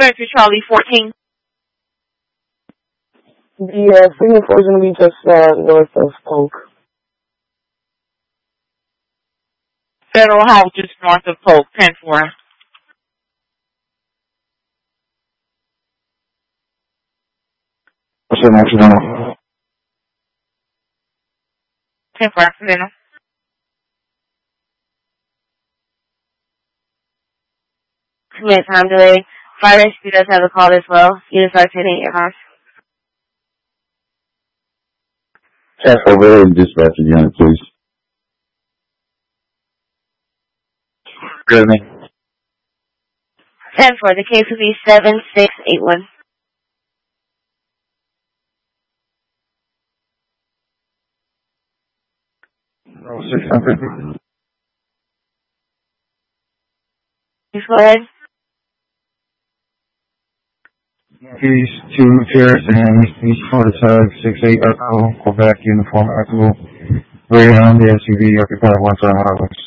33 Charlie 14. The signal for is going to be just north of Polk. Federal House just north of Polk, 10-4. What's the next one? 10-4 accidental. Yeah, time delay. Fire rescue does have a call as well. Unit 510 your house. 10-4, go ahead and dispatch the unit, please. Good evening. 10-4, the case will be 7681. Oh, 600. Please go ahead. Keys, 2 chairs, and each for the tag, 6-8 Echo, Quebec, uniform Echo. Greyhound, the SUV, occupy 1 time highways.